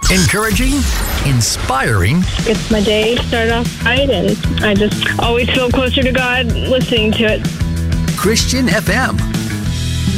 Encouraging, inspiring, Gets my day started off right, and I just always feel closer to God listening to it. Christian FM.